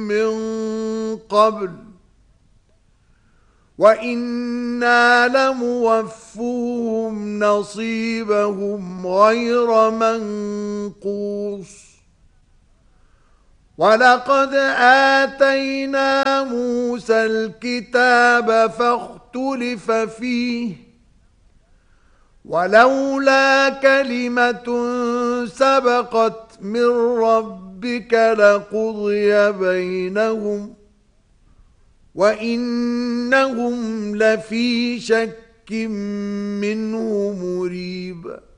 من قبل وإنا لموفوهم نصيبهم غير منقوص ولقد آتينا موسى الكتاب فاختلف فيه ولولا كلمة سبقت من ربك لقضي بينهم وإنهم لفي شك منه مريب